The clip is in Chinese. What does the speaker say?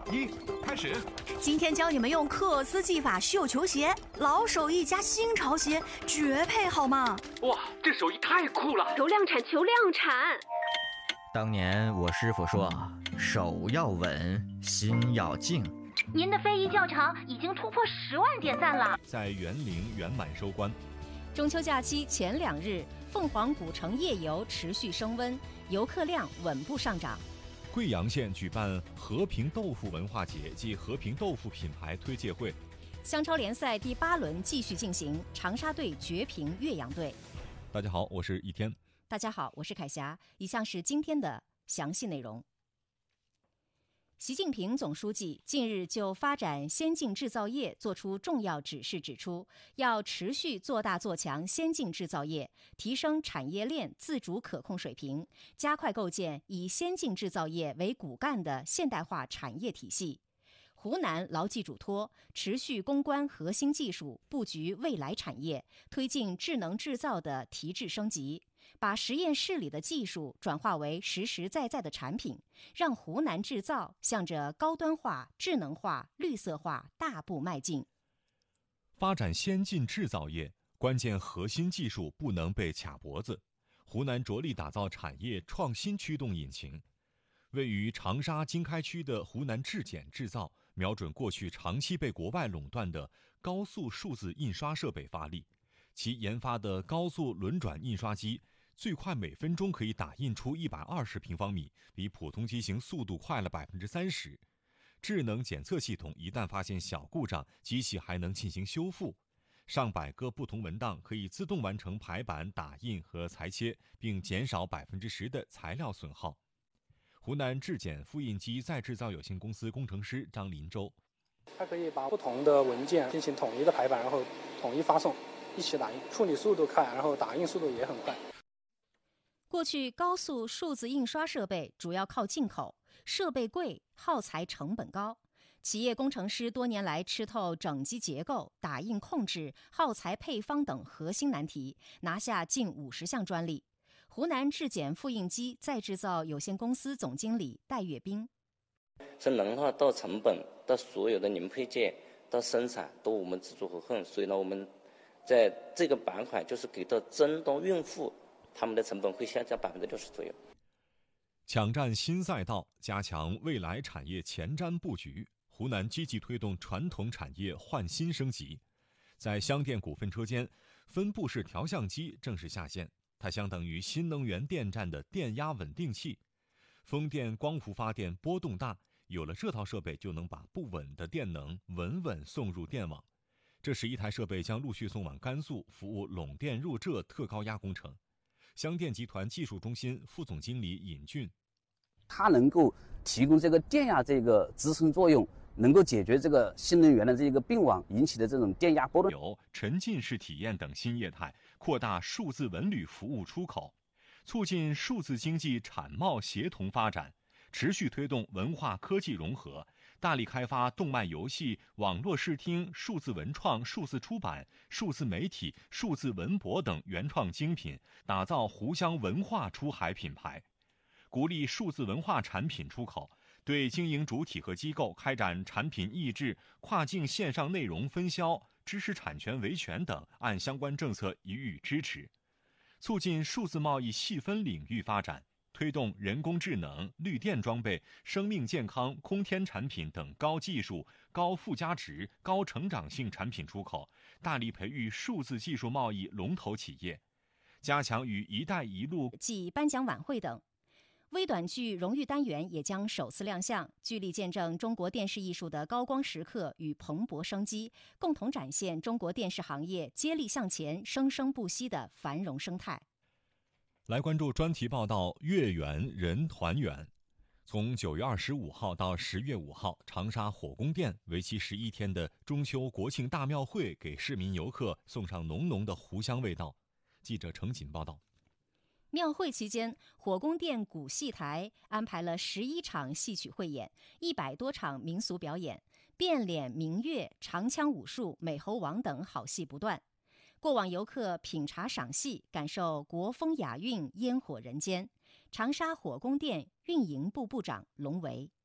1，开始。 今天教你们用克斯技法绣球鞋，老手艺加新潮鞋，绝配好吗？ 哇，这手艺太酷了！ 求量产，求量产。 当年我师傅说，手要稳，心要静。 您的非遗教程已经突破10万点赞了， 在园林圆满收官。 中秋假期前2日，凤凰古城夜游持续升温，游客量稳步上涨。 贵阳县举办和平豆腐文化节暨和平豆腐品牌推介会。 湘超联赛第8轮继续进行，长沙队绝平岳阳队。 大家好，我是一天。 大家好，我是凯霞。以下是今天的详细内容。习近平总书记近日就发展先进制造业作出重要指示，指出要持续做大做强先进制造业，提升产业链自主可控水平，加快构建以先进制造业为骨干的现代化产业体系。湖南牢记嘱托，持续攻关核心技术，布局未来产业，推进智能制造的提质升级，把实验室里的技术转化为实实在在的产品，让湖南制造向着高端化、智能化、绿色化大步迈进。 发展先进制造业，关键核心技术不能被卡脖子。湖南着力打造产业创新驱动引擎。位于长沙经开区的湖南质检制造，瞄准过去长期被国外垄断的高速数字印刷设备发力。其研发的高速轮转印刷机，最快每分钟可以打印出120平方米，比普通机型速度快了30%。智能检测系统一旦发现小故障，机器还能进行修复。上百个不同文档可以自动完成排版、打印和裁切，并减少10%的材料损耗。湖南质检复印机再制造有限公司工程师张林洲， 它可以把不同的文件进行统一的排版，然后统一发送，一起打印，处理速度快，然后打印速度也很快。 过去高速数字印刷设备主要靠进口，设备贵，耗材成本高。企业工程师多年来吃透整机结构、打印控制、耗材配方等核心难题，拿下近50项专利。湖南质检复印机再制造有限公司总经理戴跃斌， 从能耗到成本到所有的零配件到生产都我们自主可控，所以呢，我们在这个板块就是给到中东孕妇，他们的成本会下降60%左右。 抢占新赛道，加强未来产业前瞻布局。湖南积极推动传统产业换新升级。在湘电股份车间，分布式调相机正式下线。它相当于新能源电站的电压稳定器，风电光伏发电波动大，有了这套设备就能把不稳的电能稳稳送入电网。这11台设备将陆续送往甘肃，服务陇电入浙特高压工程。湘电集团技术中心副总经理尹俊， 它能够提供这个电压这个支撑作用，能够解决这个新能源的这个并网引起的这种电压波动。 有沉浸式体验等新业态，扩大数字文旅服务出口，促进数字经济产贸协同发展，持续推动文化科技融合，大力开发动漫游戏、网络视听、数字文创、数字出版、数字媒体、数字文博等原创精品，打造湖湘文化出海品牌，鼓励数字文化产品出口。对经营主体和机构开展产品抑制、跨境线上内容分销、知识产权维权等，按相关政策予以支持，促进数字贸易细分领域发展，推动人工智能、绿电装备、生命健康、空天产品等高技术、高附加值、高成长性产品出口，大力培育数字技术贸易龙头企业，加强与“一带一路” 暨颁奖晚会等。微短剧荣誉单元也将首次亮相，聚力见证中国电视艺术的高光时刻与蓬勃生机，共同展现中国电视行业接力向前、生生不息的繁荣生态。 来关注专题报道：月圆人团圆。从9月25号到10月5号，长沙火宫殿为期11天的中秋国庆大庙会给市民游客送上浓浓的湖湘味道。记者程锦报道。 庙会期间，火宫殿古戏台安排了11场戏曲汇演，100多场民俗表演，变脸、明月、长枪武术、美猴王等好戏不断。过往游客品茶赏戏，感受国风雅韵，烟火人间。长沙火宫殿运营部部长龙维，